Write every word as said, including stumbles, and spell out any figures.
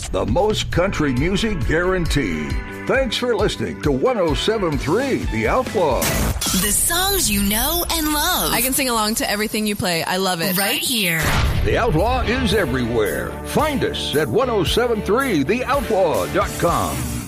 The most country music guaranteed. Thanks for listening to one oh seven point three The Outlaw. The songs you know and love. I can sing along to everything you play. I love it. Right here. The Outlaw is everywhere. Find us at ten seventy-three the outlaw dot com.